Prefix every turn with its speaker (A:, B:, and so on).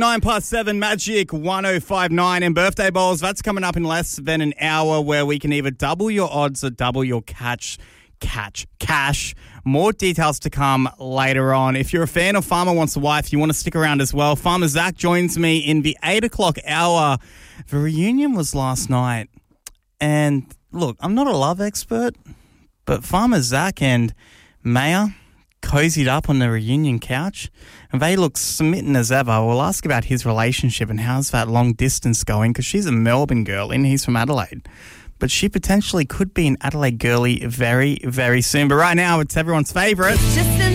A: 7 Magic 1059 and birthday balls. That's coming up in less than an hour, where we can either double your odds or double your cash. More details to come later on. If you're a fan of Farmer Wants a Wife, you want to stick around as well. Farmer Zach joins me in the 8 o'clock hour. The reunion was last night. And look, I'm not a love expert, but Farmer Zach and Maya cozied up on the reunion couch and they look smitten as ever. We'll ask about his relationship and how's that long distance going, because she's a Melbourne girl and he's from Adelaide. But she potentially could be an Adelaide girlie very, very soon. But right now, it's everyone's favourite.